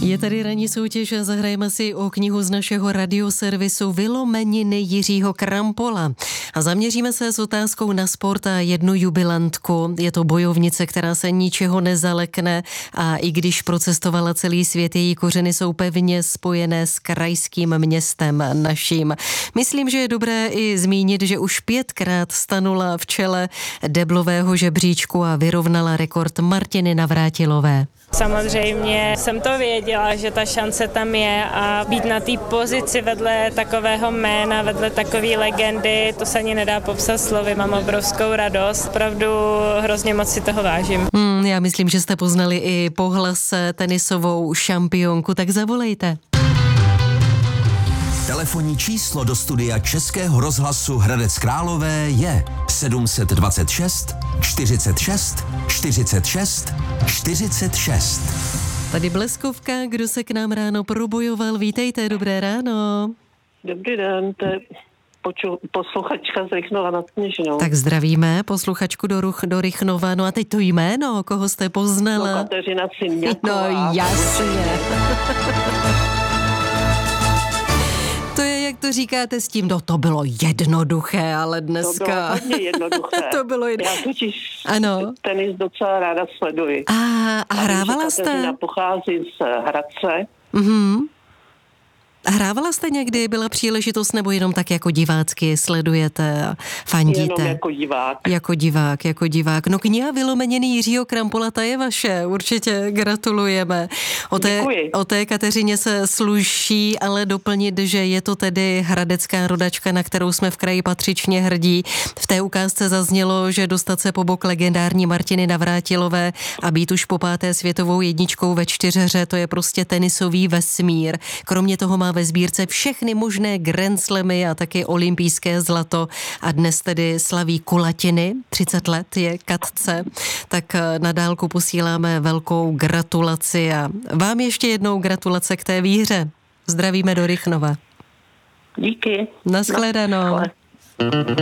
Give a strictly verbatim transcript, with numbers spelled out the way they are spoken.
Je tady ranní soutěž a zahrajeme si o knihu z našeho radioservisu Vylomeniny Jiřího Krampola. A zaměříme se s otázkou na sport a jednu jubilantku. Je to bojovnice, která se ničeho nezalekne a i když procestovala celý svět, její kořeny jsou pevně spojené s krajským městem naším. Myslím, že je dobré i zmínit, že už pětkrát stanula v čele deblového žebříčku a vyrovnala rekord Martiny Navrátilové. Samozřejmě jsem to věděla, že ta šance tam je a být na té pozici vedle takového jména, vedle takové legendy, to se ani nedá popsat slovy, mám obrovskou radost, opravdu hrozně moc si toho vážím. Hmm, já myslím, že jste poznali i po hlase tenisovou šampionku, tak zavolejte. Telefonní číslo do studia Českého rozhlasu Hradec Králové je sedm dvacet šest čtyřicet šest čtyřicet šest čtyřicet šest. Tady Bleskovka, kdo se k nám ráno probojoval, vítejte, dobré ráno. Dobrý den, to je poču, posluchačka z Rychnova nad Kněžinou. Tak zdravíme posluchačku do, Ruch, do Rychnova, no a teď to jméno, koho jste poznala? No, Kateřina Simňáková. No jasně. To je, jak to říkáte s tím, no to bylo jednoduché, ale dneska... To bylo hodně jednoduché. To bylo jed... Já totiž ano. tenis docela ráda sleduji. A, a hrávala jste? Kateřina pochází z Hradce. Mhm. Hrávala jste někdy, byla příležitost, nebo jenom tak jako divácky sledujete a fandíte? Jenom jako divák. Jako divák, jako divák. No kniha Vylomeniny Jiřího Krampola, ta je vaše, určitě gratulujeme. O té, o té Kateřině se sluší ale doplnit, že je to tedy hradecká rodačka, na kterou jsme v kraji patřičně hrdí. V té ukázce zaznělo, že dostat se po bok legendární Martiny Navrátilové a být už po páté světovou jedničkou ve čtyřhře, to je prostě tenisový vesmír. Kromě toho má ve sbírce všechny možné Grand Slamy a taky olympijské zlato a dnes tedy slaví kulatiny, třicet let je Katce, tak na dálku posíláme velkou gratulaci a vám ještě jednou gratulace k té výhře. Zdravíme do Rychnova. Díky. Naschledanou.